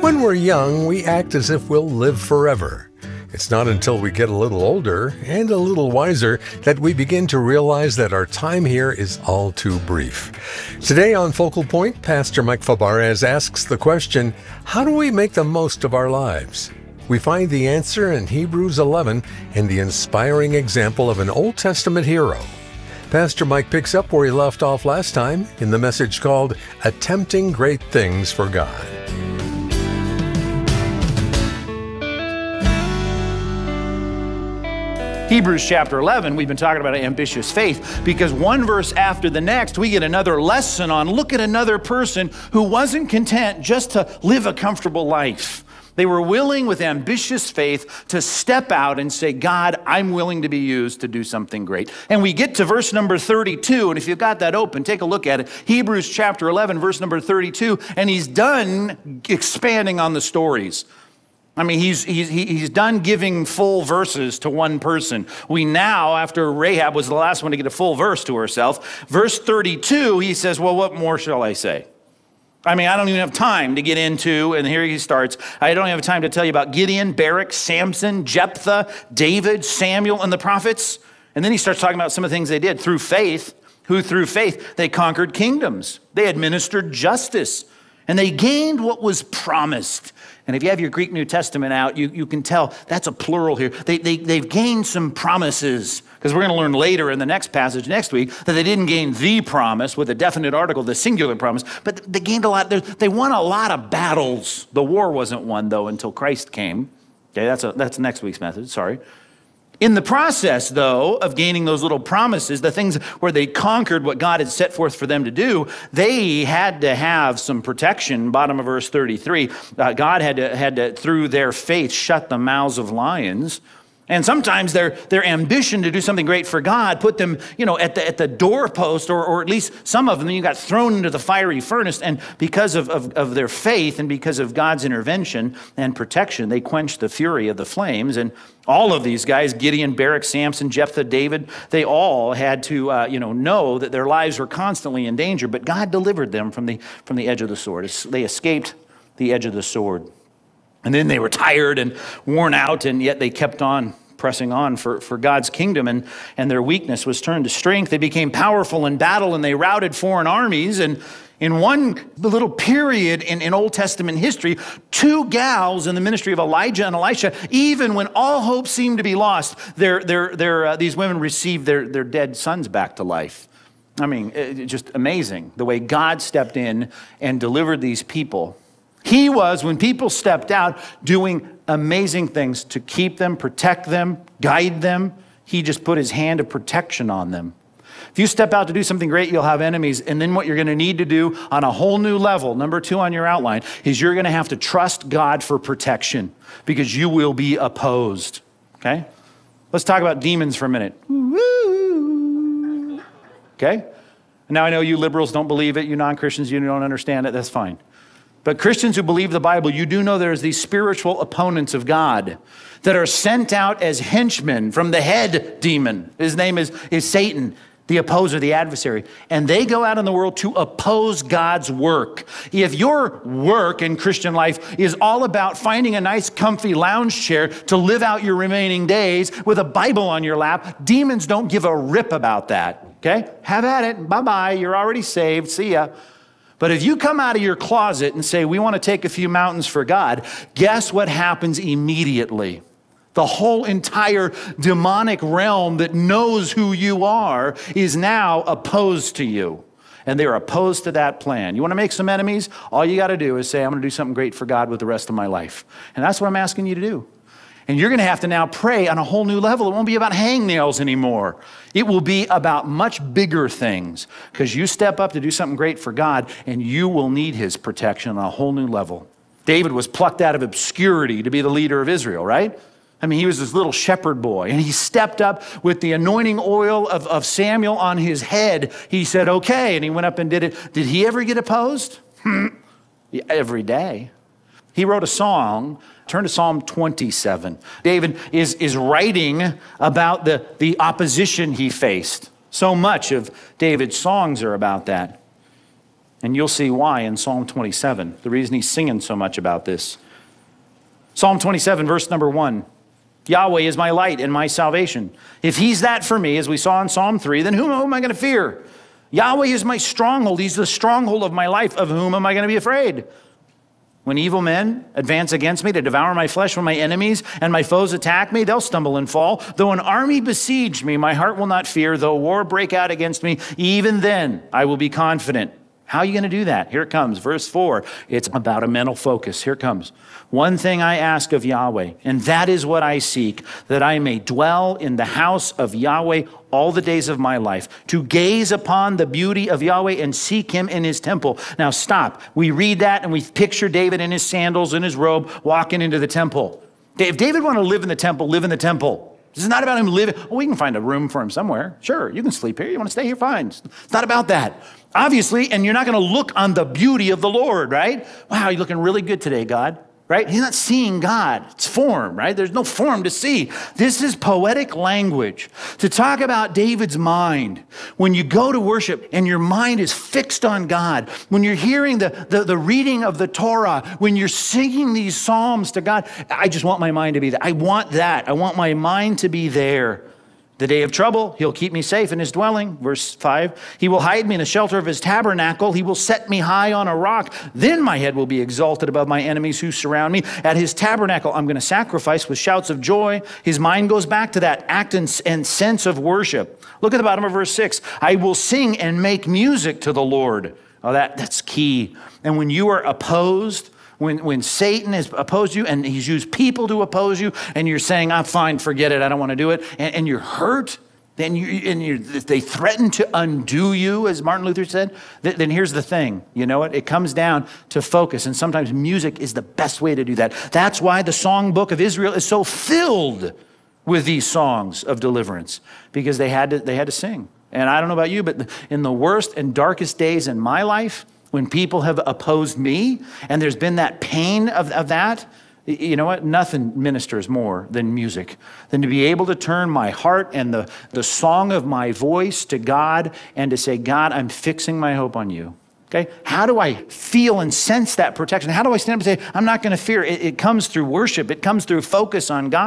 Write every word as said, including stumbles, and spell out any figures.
When we're young, we act as if we'll live forever. It's not until we get a little older and a little wiser that we begin to realize that our time here is all too brief. Today on Focal Point, Pastor Mike Fabarez asks the question, how do we make the most of our lives? We find the answer in Hebrews eleven and the inspiring example of an Old Testament hero. Pastor Mike picks up where he left off last time in the message called Attempting Great Things for God. Hebrews chapter eleven, we've been talking about ambitious faith because one verse after the next, we get another lesson on look at another person who wasn't content just to live a comfortable life. They were willing with ambitious faith to step out and say, God, I'm willing to be used to do something great. And we get to verse number thirty-two, and if you've got that open, take a look at it. Hebrews chapter eleven, verse number thirty-two, and he's done expanding on the stories. I mean, he's, he's, he's done giving full verses to one person. We now, after Rahab was the last one to get a full verse to herself, verse thirty-two, he says, well, what more shall I say? I mean, I don't even have time to get into, and here he starts, I don't have time to tell you about Gideon, Barak, Samson, Jephthah, David, Samuel, and the prophets. And then he starts talking about some of the things they did through faith, who through faith, they conquered kingdoms. They administered justice, and they gained what was promised. And if you have your Greek New Testament out, you, you can tell that's a plural here. They, they, they've gained some promises, because we're going to learn later in the next passage next week that they didn't gain the promise with a definite article, the singular promise, but they gained a lot. They won a lot of battles. The war wasn't won, though, until Christ came. Okay, that's, a, that's next week's message, sorry. In the process, though, of gaining those little promises, the things where they conquered what God had set forth for them to do, they had to have some protection. Bottom of verse thirty-three, uh, God had to, had to, through their faith, shut the mouths of lions. And sometimes their, their ambition to do something great for God put them, you know, at the, at the doorpost, or, or at least some of them, you got thrown into the fiery furnace. And because of, of, of their faith and because of God's intervention and protection, they quenched the fury of the flames. And all of these guys, Gideon, Barak, Samson, Jephthah, David, they all had to, uh, you know, know that their lives were constantly in danger. But God delivered them from the, from the edge of the sword. They escaped the edge of the sword. And then they were tired and worn out, and yet they kept on pressing on for, for God's kingdom, and, and their weakness was turned to strength. They became powerful in battle, and they routed foreign armies. And in one little period in, in Old Testament history, two gals in the ministry of Elijah and Elisha, even when all hope seemed to be lost, their, their, their, uh, these women received their, their dead sons back to life. I mean, it, just amazing the way God stepped in and delivered these people. He was, when people stepped out, doing amazing things to keep them, protect them, guide them. He just put his hand of protection on them. If you step out to do something great, you'll have enemies. And then what you're going to need to do on a whole new level, number two on your outline, is you're going to have to trust God for protection, because you will be opposed. Okay? Let's talk about demons for a minute. Okay? Now I know you liberals don't believe it. You non-Christians, you don't understand it. That's fine. But Christians who believe the Bible, you do know there's these spiritual opponents of God that are sent out as henchmen from the head demon. His name is, is Satan, the opposer, the adversary. And they go out in the world to oppose God's work. If your work in Christian life is all about finding a nice comfy lounge chair to live out your remaining days with a Bible on your lap, demons don't give a rip about that. Okay? Have at it. Bye-bye. You're already saved. See ya. But if you come out of your closet and say, we want to take a few mountains for God, guess what happens immediately? The whole entire demonic realm that knows who you are is now opposed to you. And they're opposed to that plan. You want to make some enemies? All you got to do is say, I'm going to do something great for God with the rest of my life. And that's what I'm asking you to do. And you're going to have to now pray on a whole new level. It won't be about hangnails anymore. It will be about much bigger things, because you step up to do something great for God, and you will need his protection on a whole new level. David was plucked out of obscurity to be the leader of Israel, right? I mean, he was this little shepherd boy, and he stepped up with the anointing oil of, of Samuel on his head. He said, okay, and he went up and did it. Did he ever get opposed? Yeah, every day. He wrote a song. Turn to Psalm twenty-seven. David is, is writing about the, the opposition he faced. So much of David's songs are about that. And you'll see why in Psalm twenty-seven, the reason he's singing so much about this. Psalm twenty-seven, verse number one. Yahweh is my light and my salvation. If he's that for me, as we saw in Psalm three, then whom am I going to fear? Yahweh is my stronghold. He's the stronghold of my life. Of whom am I going to be afraid? When evil men advance against me to devour my flesh, when my enemies and my foes attack me, they'll stumble and fall. Though an army besiege me, my heart will not fear. Though war break out against me, even then I will be confident. How are you going to do that? Here it comes, verse four. It's about a mental focus. Here it comes. One thing I ask of Yahweh, and that is what I seek, that I may dwell in the house of Yahweh all the days of my life, to gaze upon the beauty of Yahweh and seek him in his temple. Now stop. We read that and we picture David in his sandals, in his robe, walking into the temple. If David wanted to live in the temple, live in the temple. This is not about him living. Oh, we can find a room for him somewhere. Sure, you can sleep here. You want to stay here? Fine. It's not about that. Obviously, and you're not going to look on the beauty of the Lord, right? Wow, you're looking really good today, God. Right? He's not seeing God. It's form, right? There's no form to see. This is poetic language to talk about David's mind. When you go to worship and your mind is fixed on God, when you're hearing the, the, the reading of the Torah, when you're singing these psalms to God, I just want my mind to be there. I want that. I want my mind to be there. The day of trouble, he'll keep me safe in his dwelling. Verse five, he will hide me in the shelter of his tabernacle. He will set me high on a rock. Then my head will be exalted above my enemies who surround me. At his tabernacle, I'm going to sacrifice with shouts of joy. His mind goes back to that act and, and sense of worship. Look at the bottom of verse six. I will sing and make music to the Lord. Oh, that, that's key. And when you are opposed, When, when Satan has opposed you and he's used people to oppose you and you're saying, I'm fine, forget it, I don't want to do it, and, and you're hurt, then you, and you're, they threaten to undo you, as Martin Luther said, th- then here's the thing. You know what? It comes down to focus, and sometimes music is the best way to do that. That's why the songbook of Israel is so filled with these songs of deliverance, because they had to, they had to sing. And I don't know about you, but in the worst and darkest days in my life, when people have opposed me and there's been that pain of, of that, you know what? Nothing ministers more than music, than to be able to turn my heart and the, the song of my voice to God and to say, God, I'm fixing my hope on you. Okay? How do I feel and sense that protection? How do I stand up and say, I'm not going to fear? It, it comes through worship. It comes through focus on God.